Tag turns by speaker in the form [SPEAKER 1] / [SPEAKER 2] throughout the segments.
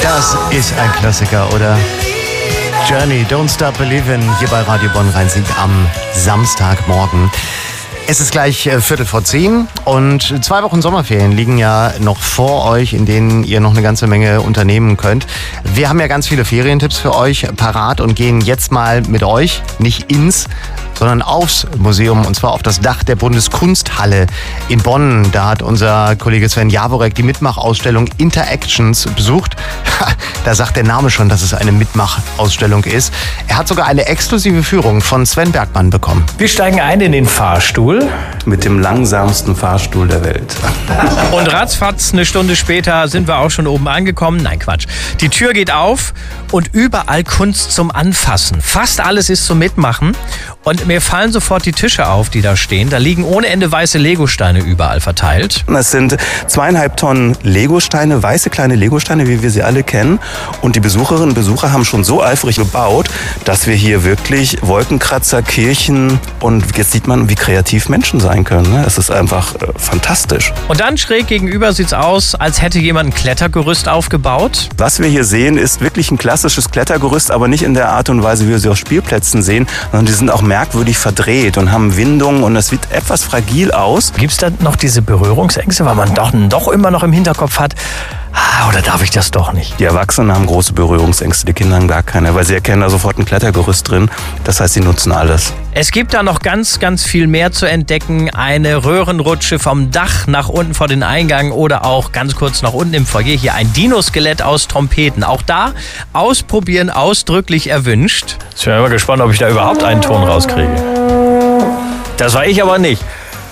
[SPEAKER 1] Das ist ein Klassiker, oder? Journey, Don't Stop Believin' hier bei Radio Bonn-Rhein-Sieg am Samstagmorgen. Es ist gleich 9:45 und 2 Wochen Sommerferien liegen ja noch vor euch, in denen ihr noch eine ganze Menge unternehmen könnt. Wir haben ja ganz viele Ferientipps für euch parat und gehen jetzt mal mit euch, nicht ins, sondern aufs Museum, und zwar auf das Dach der Bundeskunsthalle in Bonn. Da hat unser Kollege Sven Jaworek die Mitmachausstellung Interactions besucht. Da sagt der Name schon, dass es eine Mitmachausstellung ist. Er hat sogar eine exklusive Führung von Sven Bergmann bekommen.
[SPEAKER 2] Wir steigen ein in den Fahrstuhl.
[SPEAKER 3] Mit dem langsamsten Fahrstuhl der Welt.
[SPEAKER 2] Und ratzfatz, eine Stunde später sind wir auch schon oben angekommen. Nein, Quatsch. Die Tür geht auf und überall Kunst zum Anfassen. Fast alles ist zum Mitmachen. Und mir fallen sofort die Tische auf, die da stehen. Da liegen ohne Ende weiße Legosteine überall verteilt.
[SPEAKER 3] Es sind 2,5 Tonnen Legosteine, weiße kleine Legosteine, wie wir sie alle kennen. Und die Besucherinnen und Besucher haben schon so eifrig gebaut, dass wir hier wirklich Wolkenkratzer, Kirchen und jetzt sieht man, wie kreativ Menschen sein können. Es ist einfach fantastisch.
[SPEAKER 2] Und dann schräg gegenüber sieht's aus, als hätte jemand ein Klettergerüst aufgebaut.
[SPEAKER 3] Was wir hier sehen, ist wirklich ein klassisches Klettergerüst, aber nicht in der Art und Weise, wie wir sie auf Spielplätzen sehen, sondern die sind auch merkwürdig verdreht und haben Windungen und es sieht etwas fragil aus.
[SPEAKER 2] Gibt's da noch diese Berührungsängste, weil man doch immer noch im Hinterkopf hat, oder darf ich das doch nicht?
[SPEAKER 3] Die Erwachsenen haben große Berührungsängste, die Kinder haben gar keine, weil sie erkennen da sofort ein Klettergerüst drin. Das heißt, sie nutzen alles.
[SPEAKER 2] Es gibt da noch ganz, ganz viel mehr zu entdecken. Eine Röhrenrutsche vom Dach nach unten vor den Eingang oder auch ganz kurz nach unten im Foyer. Hier ein Dinoskelett aus Trompeten. Auch da ausprobieren ausdrücklich erwünscht. Ich bin mal gespannt, ob ich da überhaupt einen Ton rauskriege. Das war ich aber nicht.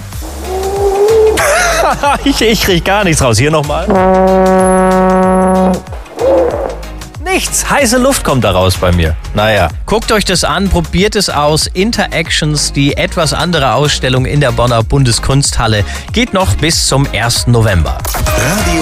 [SPEAKER 2] Ich krieg gar nichts raus. Hier nochmal. Nichts. Heiße Luft kommt da raus bei mir. Naja, guckt euch das an, probiert es aus. Interactions, die etwas andere Ausstellung in der Bonner Bundeskunsthalle, geht noch bis zum 1. November.